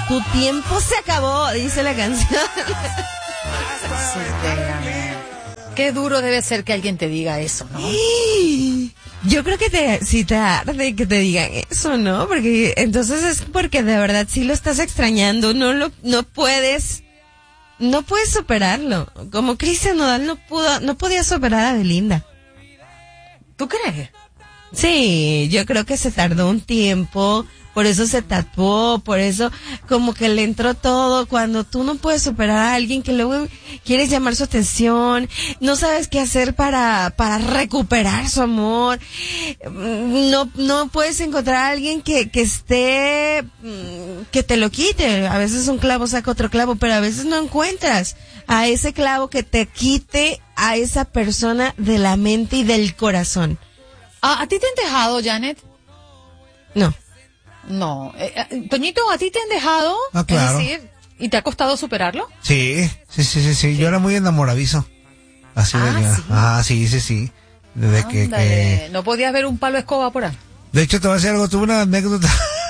Tu tiempo se acabó, dice la canción. Qué duro debe ser que alguien te diga eso, ¿no? Yo creo que sí te arde que te digan eso, ¿no? Porque entonces es porque de verdad sí lo estás extrañando, no puedes superarlo. Como Cristian Nodal no podía superar a Belinda. ¿Tú crees? Sí, yo creo que se tardó un tiempo, por eso se tatuó, por eso como que le entró todo. Cuando tú no puedes superar a alguien que luego quieres llamar su atención, no sabes qué hacer para recuperar su amor, no puedes encontrar a alguien que esté, que te lo quite. A veces un clavo saca otro clavo, pero a veces no encuentras a ese clavo que te quite a esa persona de la mente y del corazón. ¿A ti te han dejado, Janet? No. No. Toñito, ¿a ti te han dejado? Ah, claro. Es decir, ¿y te ha costado superarlo? Sí. Yo era muy enamoradizo. Así de... ¿sí? Desde que... ¿No podías ver un palo de escoba por ahí? De hecho, te voy a decir algo. Tuve una anécdota.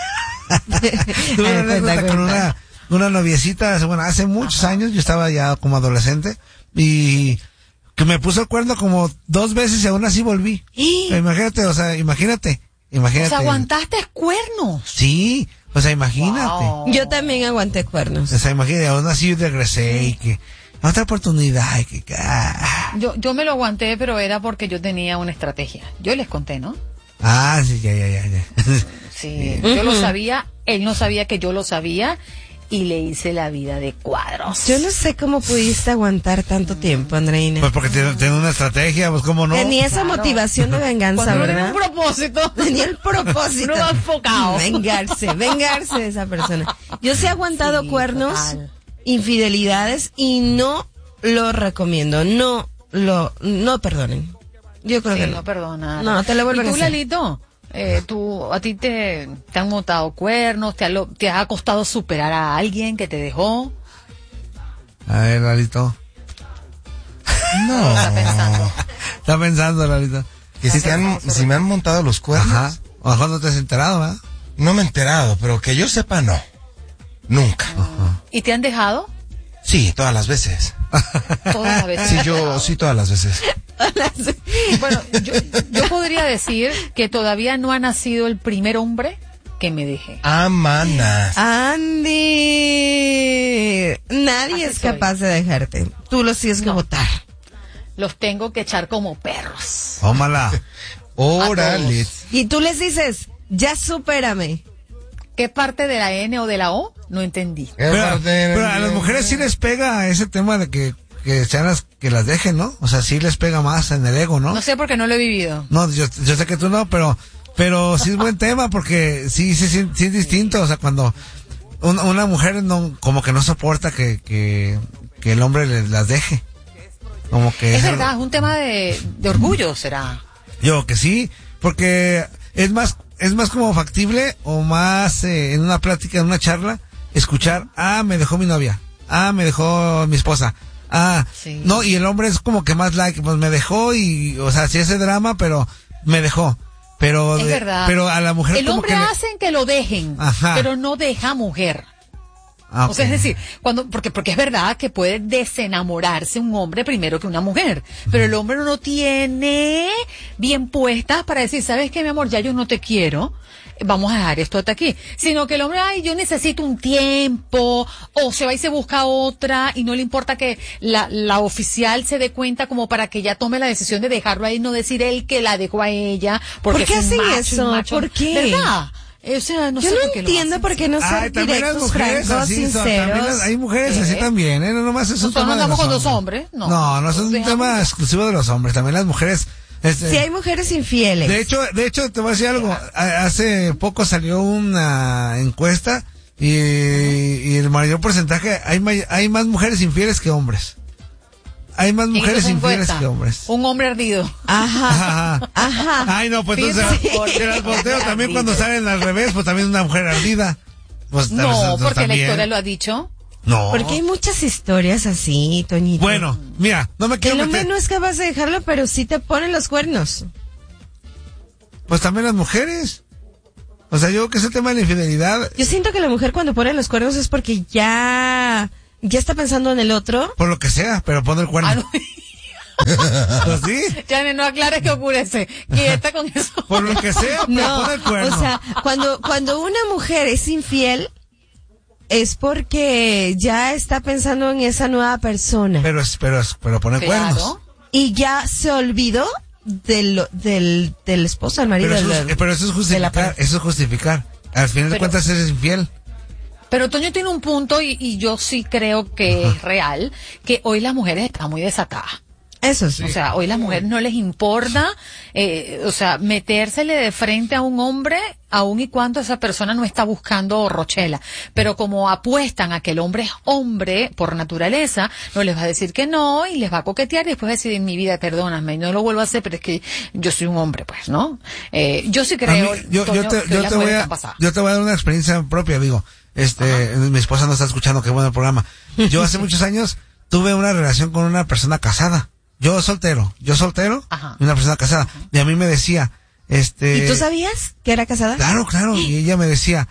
Con una noviecita, hace muchos años. Yo estaba ya como adolescente. Y... que me puso el cuerno como 2 veces y aún así volví. Imagínate. O sea, aguantaste cuernos. Sí, imagínate. Wow. Yo también aguanté cuernos. O sea, imagínate, aún así regresé y que otra oportunidad y que Yo me lo aguanté, pero era porque yo tenía una estrategia. Yo les conté, ¿no? Sí, ya. Sí, yo lo sabía, él no sabía que yo lo sabía. Y le hice la vida de cuadros. Yo no sé cómo pudiste aguantar tanto tiempo, Andreina. Pues porque tiene una estrategia, pues cómo no. Tenía esa motivación de venganza, ¿verdad? Tenía un propósito. Tenía el propósito. No enfocado. Vengarse de esa persona. Yo sí he aguantado cuernos, total. Infidelidades, y no lo recomiendo. No perdonen. Yo creo que no. No perdona. No, te lo vuelven a hacer. ¿Y tú, Lalito? ¿A ti te han montado cuernos? ¿Te ha costado superar a alguien que te dejó? A ver, Lalito. No. Está pensando, Lalito. Que si me han montado los cuernos. Ajá. O mejor no te has enterado, ¿verdad? No me he enterado, pero que yo sepa, no. Nunca. Ajá. ¿Y te han dejado? Sí, todas las veces. Todas las veces. Sí, todas las veces. Bueno, yo podría decir que todavía no ha nacido el primer hombre que me deje. Manas. Andy, nadie es capaz de dejarte. Tú los tienes que votar. Los tengo que echar como perros. Tómala. Órale. Y tú les dices, ya supérame. ¿Qué parte de la N o de la O? No entendí. Pero a las mujeres sí les pega ese tema de que sean que las dejen, ¿no? O sea, sí les pega más en el ego, ¿no? No sé porque no lo he vivido. No, yo sé que tú no, pero sí es buen tema porque sí es distinto. O sea, cuando una mujer como que no soporta que el hombre las deje. Como que es verdad, es un tema de orgullo, ¿será? Yo que sí, porque es más como factible o más en una plática, en una charla, escuchar, me dejó mi novia, me dejó mi esposa, sí. No, y el hombre es como que más pues me dejó y, o sea, sí hace drama, pero me dejó. Pero es verdad. Pero a la mujer el como hombre hacen que lo dejen, pero no deja mujer. Okay. O sea, es decir, porque es verdad que puede desenamorarse un hombre primero que una mujer, pero el hombre no tiene bien puestas para decir, ¿sabes qué, mi amor? Ya yo no te quiero, vamos a dejar esto hasta aquí. Sino que el hombre, yo necesito un tiempo, o se va y se busca otra, y no le importa que la oficial se dé cuenta como para que ella tome la decisión de dejarlo ahí, no decir él que la dejó a ella. Porque ¿por qué hacen eso? ¿Por qué? ¿Verdad? O sea, yo no entiendo por qué no ser directos, francos, sinceros. Hay mujeres así también, ¿eh? No nomás es un tema de los con hombres. los hombres. No es un tema exclusivo de los hombres. También las mujeres. Sí, hay mujeres infieles. De hecho, te voy a decir algo. Hace poco salió una encuesta y el mayor porcentaje, hay más mujeres infieles que hombres. Hay más mujeres infieles que hombres. Un hombre ardido. Ajá. Ay, no, pues entonces de las volteo también cuando salen al revés, pues también una mujer ardida. Pues, no, porque también. la historia lo ha dicho. No. Porque hay muchas historias así, Toñito. Bueno, mira, no me quiero El hombre no es capaz de dejarlo, pero sí te pone los cuernos. Pues también las mujeres. O sea, yo creo que ese tema de la infidelidad, Yo siento que la mujer cuando pone los cuernos es porque ya está pensando en el otro. por lo que sea, pero pone el cuerno. Ah, no. Pues sí, Janet, no aclares que oscurece. Quieta con eso. por lo que sea, pero No, pone el cuerno. o sea, cuando una mujer es infiel, es porque ya está pensando en esa nueva persona. Pero pone cuernos. Claro. Y ya se olvidó del esposo, del marido. Pero eso es de la justificar, pareja. eso es justificar. Al final de Pero- cuentas eres infiel. Pero Toño tiene un punto y yo sí creo que es real, que hoy las mujeres están muy desatadas. Eso sí. O sea, hoy las mujeres no les importa, o sea, metérsele de frente a un hombre, aun y cuando esa persona no está buscando rochela. Pero como apuestan a que el hombre es hombre por naturaleza, no les va a decir que no y les va a coquetear y después va a decir, en mi vida, perdóname, no lo vuelvo a hacer, pero es que yo soy un hombre, pues, ¿no? Yo sí creo, A mí, yo Toño, te que hoy las voy mujeres a, están pasadas. yo te voy a dar una experiencia propia, digo. Mi esposa no está escuchando, qué bueno el programa. Yo hace muchos años tuve una relación con una persona casada. Yo soltero, Ajá. y una persona casada. Y a mí me decía, ¿Y tú sabías que era casada? Claro, y ella me decía,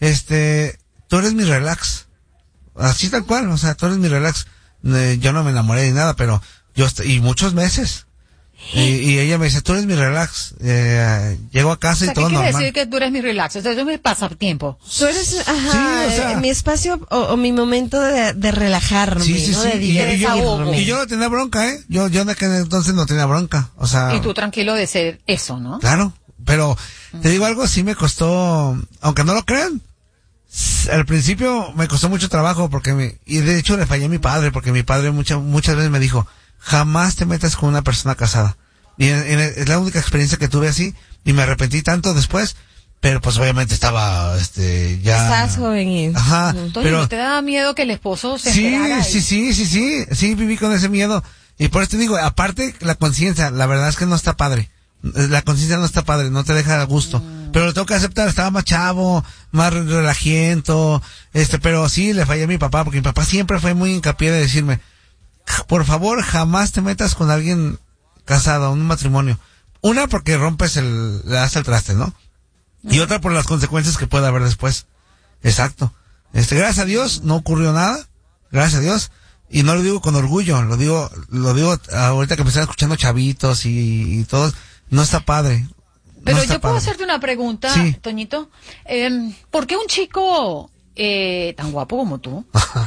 tú eres mi relax. Así tal cual, o sea, tú eres mi relax. Yo no me enamoré ni nada, pero y muchos meses. Y ella me dice, tú eres mi relax. Llego a casa O sea, y todo ¿qué quiere normal. decir que tú eres mi relax? O sea, eso es mi pasatiempo. Tú eres, ajá, Sí, o sea. mi espacio o mi momento de relajarme, ¿no? De divertirme. Y yo no tenía bronca, ¿eh? Yo en aquel entonces no tenía bronca. O sea, Y tú tranquilo de ser eso, ¿no? claro. Pero te digo algo, sí me costó, aunque no lo crean, al principio me costó mucho trabajo y de hecho le fallé a mi padre, porque mi padre muchas veces me dijo, jamás te metas con una persona casada. Y es la única experiencia que tuve así, y me arrepentí tanto después, pero pues obviamente estaba, ya... Estás joven y... Ajá, Toño, pero... ¿no te da miedo que el esposo se enterara? Y- Sí, viví con ese miedo. Y por eso te digo, aparte la conciencia, la verdad es que no está padre. La conciencia no está padre, no te deja a gusto. Pero lo tengo que aceptar, estaba más chavo, más relajiento, pero sí le fallé a mi papá, porque mi papá siempre fue muy hincapié de decirme, por favor, jamás te metas con alguien casado, un matrimonio. Una, porque le das el traste, ¿no? Y otra por las consecuencias que puede haber después. Exacto. Gracias a Dios no ocurrió nada. Gracias a Dios. Y no lo digo con orgullo, lo digo ahorita que me están escuchando chavitos y todos. No está padre. Pero no está yo puedo padre. hacerte una pregunta, Sí. Toñito. ¿Por qué un chico tan guapo como tú,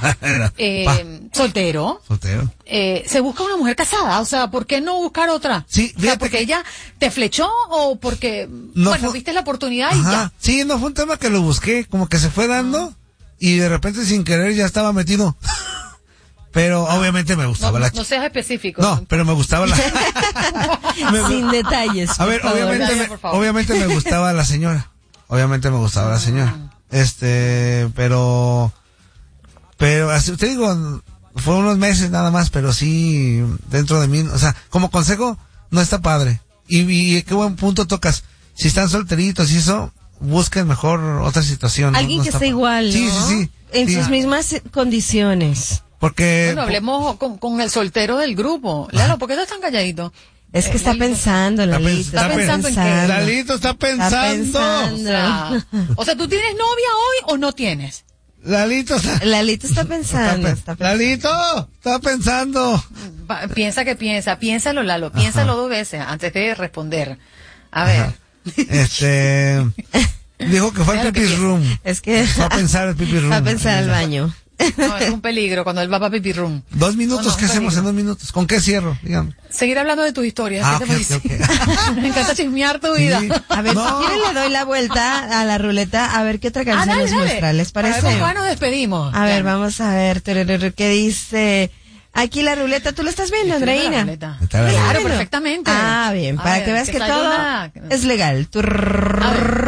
soltero, Soltero. se busca una mujer casada? O sea, ¿por qué no buscar otra? Sí, o sea, fíjate ¿porque que- ella te flechó o porque, No bueno, fue- viste la oportunidad y Ajá. ya? Sí, no fue un tema que lo busqué, como que se fue dando y de repente sin querer ya estaba metido. Pero obviamente me gustaba la No chica. seas específico. No, pero me gustaba la... Sin detalles, A ver, por favor. Dale, por favor. obviamente me gustaba la señora. Obviamente me gustaba la señora. Pero así te digo, fue unos meses nada más, pero sí dentro de mí, o sea, como consejo, no está padre. Y qué buen punto tocas. Si están solteritos y eso, busquen mejor otra situación. ¿no? Alguien No que está esté padre. igual, ¿no? Sí. En Sí. sus mismas condiciones. Porque Bueno, hablemos con el soltero del grupo. Lalo, ¿por qué estás tan calladito? Es que está Lalito. pensando, Lalito. Está pensando en qué. Lalito está pensando. O sea, ¿tú tienes novia hoy o no tienes? Lalito está... Lalito está pensando. Lalito está pensando. Piénsalo, Lalo, piénsalo 2 veces antes de responder. A ver. Dijo que fue al Déjalo que pipis piense. room. Es que Fue a pensar el pipis room. va a pensar al baño. No, es un peligro cuando él va para Pipi Room. 2 minutos, No, ¿qué hacemos peligro. en 2 minutos? ¿Con qué cierro? Dígame. Seguir hablando de tus historias. Ah, ¿qué te ok, parece? ok. Me encanta chismear tu vida. Sí. A ver, No. si quieren le doy la vuelta a la ruleta a ver qué otra canción nos muestra. ¿Les A ver, parece? ¿con cuál nos despedimos? A ver, Ya. vamos a ver. ¿Qué dice? Aquí la ruleta, ¿tú la estás viendo, Disfruta la Andreina? ruleta. Está bien. Claro, Bueno. perfectamente. Ah, bien, A para ver, que veas que todo desayuna. es legal. A ver.